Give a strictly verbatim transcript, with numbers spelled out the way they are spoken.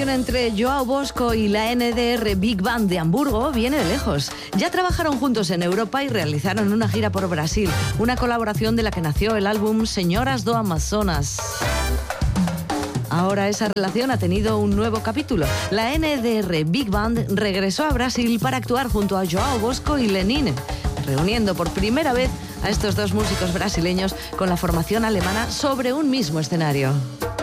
Entre Joao Bosco y la N D R Big Band de Hamburgo viene de lejos. Ya trabajaron juntos en Europa y realizaron una gira por Brasil, una colaboración de la que nació el álbum Señoras do Amazonas. Ahora esa relación ha tenido un nuevo capítulo. La N D R Big Band regresó a Brasil para actuar junto a Joao Bosco y Lenine, reuniendo por primera vez a estos dos músicos brasileños con la formación alemana sobre un mismo escenario.